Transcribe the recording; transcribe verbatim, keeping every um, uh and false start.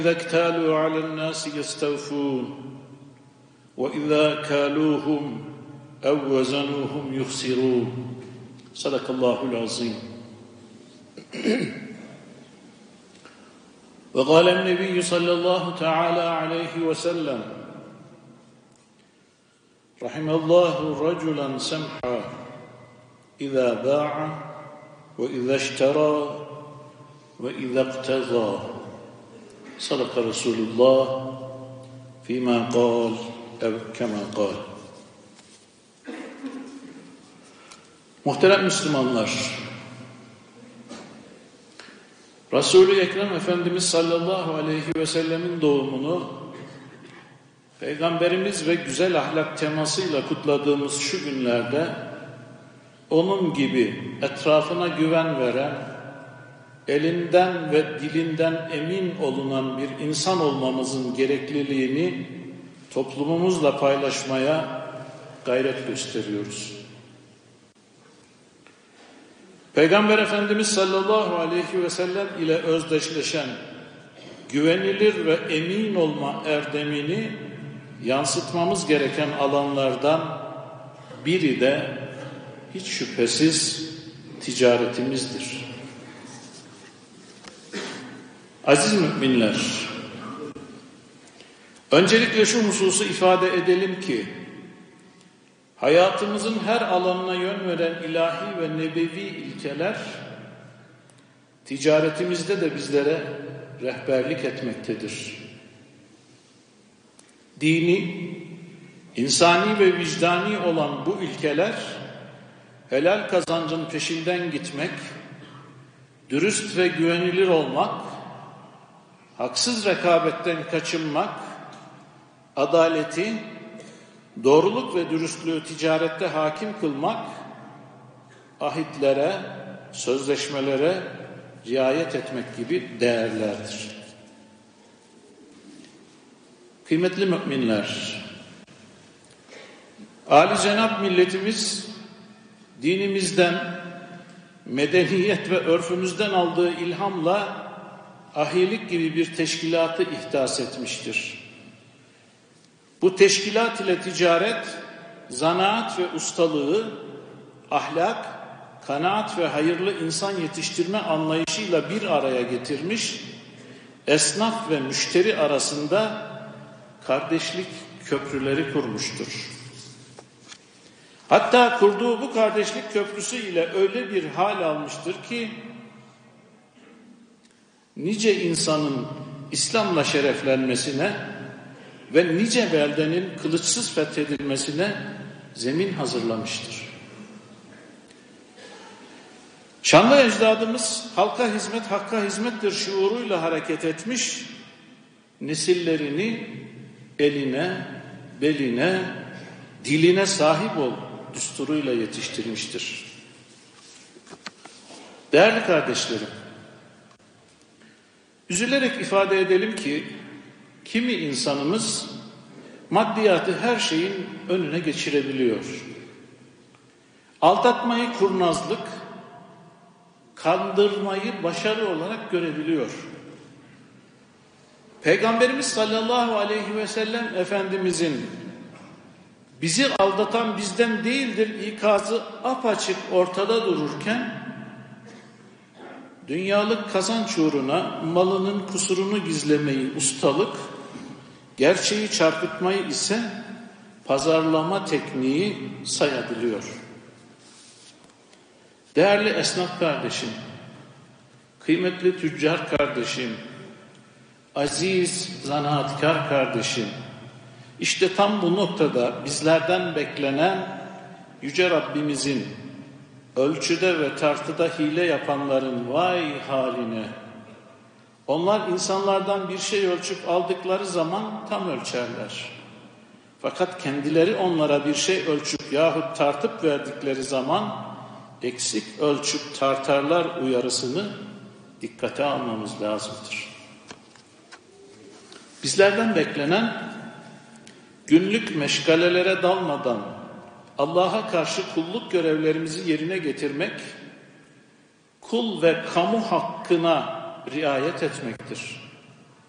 إذا اكتالوا على الناس يستوفون وإذا كالوهم أو وزنوهم يخسرون صدق الله العظيم. وقال النبي صلى الله تعالى عليه وسلم رحم الله رجلا سمحا إذا باع وإذا اشترى وإذا اقتضى صدق رسول الله فيما قال أو كما قال. Muhterem Müslümanlar, Resul-i Ekrem Efendimiz sallallahu aleyhi ve sellemin doğumunu Peygamberimiz ve güzel ahlak temasıyla kutladığımız şu günlerde onun gibi etrafına güven veren, elinden ve dilinden emin olunan bir insan olmamızın gerekliliğini toplumumuzla paylaşmaya gayret gösteriyoruz. Peygamber Efendimiz sallallahu aleyhi ve sellem ile özdeşleşen güvenilir ve emin olma erdemini yansıtmamız gereken alanlardan biri de hiç şüphesiz ticaretimizdir. Aziz müminler, öncelikle şu hususu ifade edelim ki hayatımızın her alanına yön veren ilahi ve nebevi ilkeler ticaretimizde de bizlere rehberlik etmektedir. Dini, insani ve vicdani olan bu ilkeler helal kazancın peşinden gitmek, dürüst ve güvenilir olmak, haksız rekabetten kaçınmak, adaleti, doğruluk ve dürüstlüğü ticarette hakim kılmak, ahitlere, sözleşmelere riayet etmek gibi değerlerdir. Kıymetli müminler, âli-cenab milletimiz dinimizden, medeniyet ve örfümüzden aldığı ilhamla ahilik gibi bir teşkilatı ihdas etmiştir. Bu teşkilat ile ticaret, zanaat ve ustalığı, ahlak, kanaat ve hayırlı insan yetiştirme anlayışıyla bir araya getirmiş, esnaf ve müşteri arasında kardeşlik köprüleri kurmuştur. Hatta kurduğu bu kardeşlik köprüsü ile öyle bir hal almıştır ki, nice insanın İslam'la şereflenmesine ve nice beldenin kılıçsız fethedilmesine zemin hazırlamıştır. Şanlı ecdadımız halka hizmet, hakka hizmettir şuuruyla hareket etmiş, nesillerini eline, beline, diline sahip ol düsturuyla yetiştirmiştir. Değerli kardeşlerim, üzülerek ifade edelim ki kimi insanımız maddiyatı her şeyin önüne geçirebiliyor. Aldatmayı kurnazlık, kandırmayı başarı olarak görebiliyor. Peygamberimiz sallallahu aleyhi ve sellem Efendimizin bizi aldatan bizden değildir ikazı apaçık ortada dururken, dünyalık kazanç uğruna malının kusurunu gizlemeyi ustalık, gerçeği çarpıtmayı ise pazarlama tekniği sayabiliyor. Değerli esnaf kardeşim, kıymetli tüccar kardeşim, aziz zanaatkar kardeşim, işte tam bu noktada bizlerden beklenen Yüce Rabbimizin ölçüde ve tartıda hile yapanların vay haline. Onlar insanlardan bir şey ölçüp aldıkları zaman tam ölçerler. Fakat kendileri onlara bir şey ölçüp yahut tartıp verdikleri zaman eksik ölçüp tartarlar uyarısını dikkate almamız lazımdır. Bizlerden beklenen günlük meşgalelere dalmadan Allah'a karşı kulluk görevlerimizi yerine getirmek, kul ve kamu hakkına riayet etmektir.